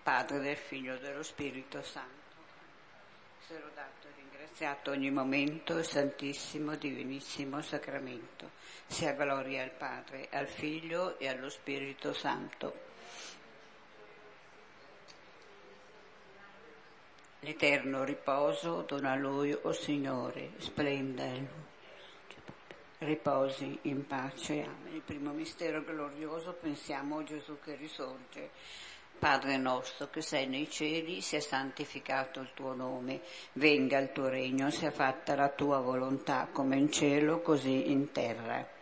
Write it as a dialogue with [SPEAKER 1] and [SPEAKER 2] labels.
[SPEAKER 1] Padre, del Figlio e dello Spirito Santo. Sia lodato e ringraziato ogni momento, Santissimo, Divinissimo Sacramento. Sia gloria al Padre, al Figlio e allo Spirito Santo. L'eterno riposo dona a Lui, o Signore, splenda in Lui. Riposi in pace. Amen. Il primo mistero glorioso, pensiamo a Gesù che risorge. Padre nostro che sei nei cieli, sia santificato il tuo nome, venga il tuo regno, sia fatta la tua volontà come in cielo così in terra.